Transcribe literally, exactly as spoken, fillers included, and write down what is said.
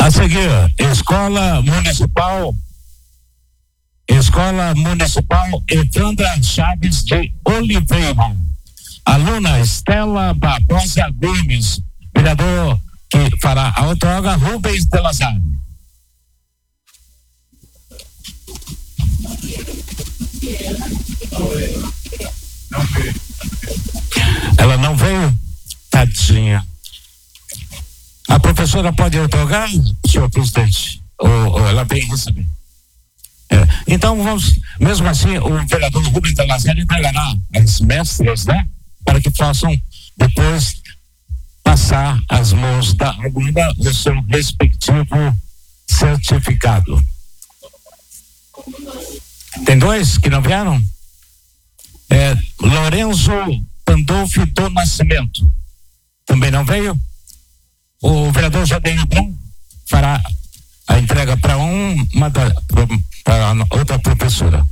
A seguir, Escola Municipal, Escola Municipal Evandra Chaves de Oliveira. Aluna Estela Barbosa Gomes, vereador que fará a outorga, Rubens de Lazari. Ela não veio? Tadinha. A professora pode outorgar, senhor presidente? Ou, ou ela vem receber? É. Então vamos, mesmo assim, o vereador Rubens de Lazari entregará as mestras, né? Para que possam depois passar as mãos da aluna o seu respectivo certificado. Tem dois que não vieram? É, Lorenzo Pandolfi do Nascimento também não veio? O vereador Jadeiro Brum fará a entrega para um, uma da, para outra professora.